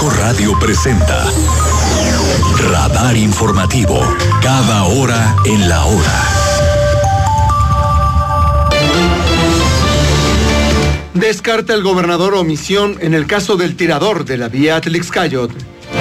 5 Radio presenta Radar Informativo, cada hora en la hora. Descarta el gobernador omisión en el caso del tirador de la vía Atlixcáyotl.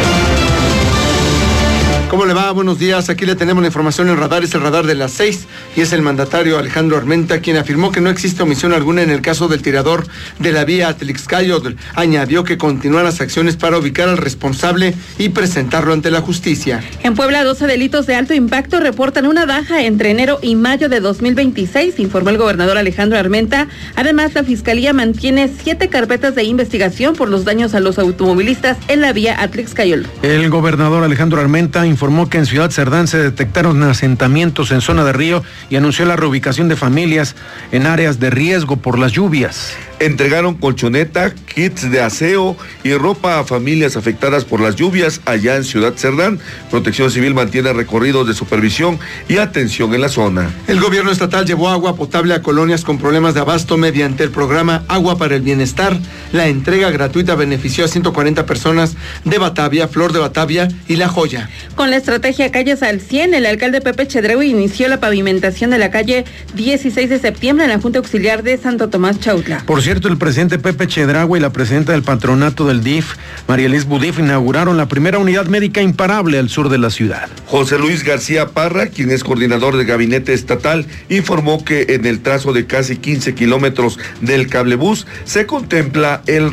¿Cómo le va? Buenos días. Aquí le tenemos la información en Radar. Es el Radar de las 6 y es el mandatario Alejandro Armenta quien afirmó que no existe omisión alguna en el caso del tirador de la vía Atlixcáyotl. Añadió que continúan las acciones para ubicar al responsable y presentarlo ante la justicia. En Puebla, 12 delitos de alto impacto reportan una baja entre enero y mayo de 2026, informó el gobernador Alejandro Armenta. Además, la Fiscalía mantiene 7 carpetas de investigación por los daños a los automovilistas en la vía Atlixcáyotl. El gobernador Alejandro Armenta informó que en Ciudad Cerdán se detectaron asentamientos en zona de río y anunció la reubicación de familias en áreas de riesgo por las lluvias. Entregaron colchoneta, kits de aseo y ropa a familias afectadas por las lluvias allá en Ciudad Cerdán. Protección Civil mantiene recorridos de supervisión y atención en la zona. El gobierno estatal llevó agua potable a colonias con problemas de abasto mediante el programa Agua para el Bienestar. La entrega gratuita benefició a 140 personas de Batavia, Flor de Batavia y La Joya. Con la estrategia Calles al 100, el alcalde Pepe Chedraui inició la pavimentación de la calle 16 de septiembre en la Junta Auxiliar de Santo Tomás Chautla. Por cierto, el presidente Pepe Chedraui y la presidenta del patronato del DIF, María Elis Budif, inauguraron la primera unidad médica imparable al sur de la ciudad. José Luis García Parra, quien es coordinador del gabinete estatal, informó que en el trazo de casi 15 kilómetros del cablebús se contempla el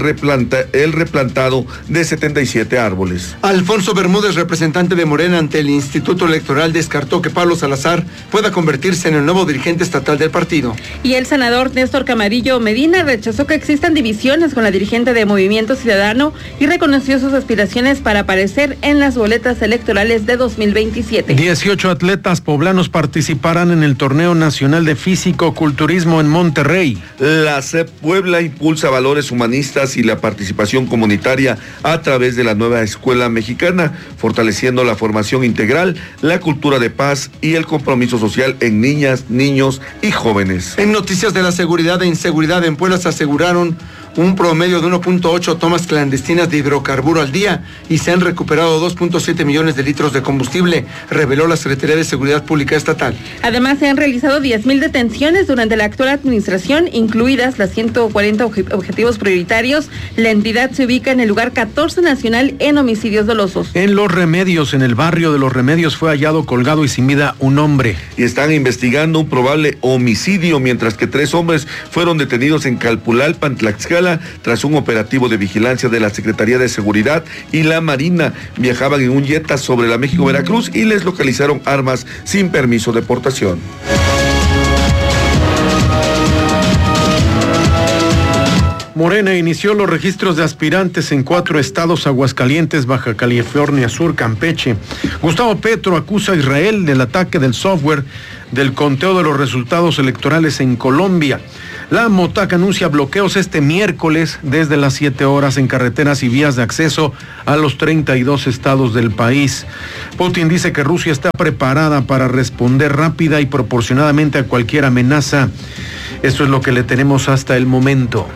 replantado de 77 árboles. Alfonso Bermúdez, representante de Morena ante el Instituto Electoral, descartó que Pablo Salazar pueda convertirse en el nuevo dirigente estatal del partido. Y el senador Néstor Camarillo Medina rechazó que existan divisiones con la dirigente de Movimiento Ciudadano y reconoció sus aspiraciones para aparecer en las boletas electorales de 2027. 18 atletas poblanos participarán en el Torneo Nacional de Físico-Culturismo en Monterrey. La CEP Puebla impulsa valores humanistas y la participación comunitaria a través de la nueva escuela mexicana, fortaleciendo la formación integral, la cultura de paz y el compromiso social en niñas, niños y jóvenes. En noticias de la seguridad e inseguridad, en Puebla se aseguraron un promedio de 1.8 tomas clandestinas de hidrocarburo al día y se han recuperado 2.7 millones de litros de combustible, reveló la Secretaría de Seguridad Pública Estatal. Además, se han realizado 10,000 detenciones durante la actual administración, incluidas las 140 objetivos prioritarios. La entidad se ubica en el lugar 14 nacional en homicidios dolosos. En Los Remedios, en el barrio de Los Remedios, fue hallado colgado y sin vida un hombre. Y están investigando un probable homicidio, mientras que 3 hombres fueron detenidos en Calpulalpan, Tlaxcala, tras un operativo de vigilancia de la Secretaría de Seguridad y la Marina. Viajaban en un Jetta sobre la México-Veracruz y les localizaron armas sin permiso de portación. Morena inició los registros de aspirantes en 4 estados: Aguascalientes, Baja California Sur, Campeche. Gustavo Petro acusa a Israel del ataque del software del conteo de los resultados electorales en Colombia. La MOTAC anuncia bloqueos este miércoles desde las 7 horas en carreteras y vías de acceso a los 32 estados del país. Putin dice que Rusia está preparada para responder rápida y proporcionadamente a cualquier amenaza. Esto es lo que le tenemos hasta el momento.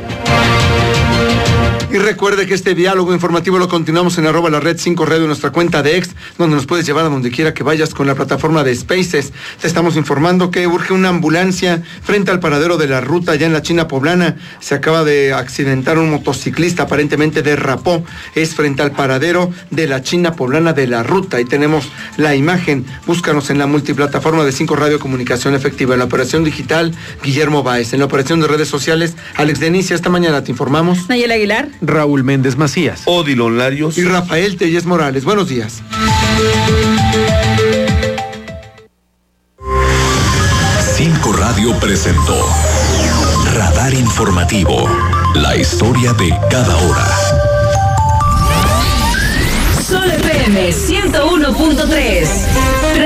Y recuerde que este diálogo informativo lo continuamos en @la-red5radio, nuestra cuenta de X, donde nos puedes llevar a donde quiera que vayas con la plataforma de Spaces. Te estamos informando que urge una ambulancia frente al paradero de la ruta allá en la China Poblana. Se acaba de accidentar un motociclista, aparentemente derrapó. Es frente al paradero de la China Poblana de la ruta. Ahí tenemos la imagen. Búscanos en la multiplataforma de 5 Radio Comunicación Efectiva. En la operación digital, Guillermo Báez. En la operación de redes sociales, Alex Denicia. Esta mañana te informamos. Nayel Aguilar, Raúl Méndez Macías, Odilon Larios y Rafael Telles Morales. Buenos días. 5 Radio presentó Radar Informativo, la historia de cada hora. Sol FM 101.3.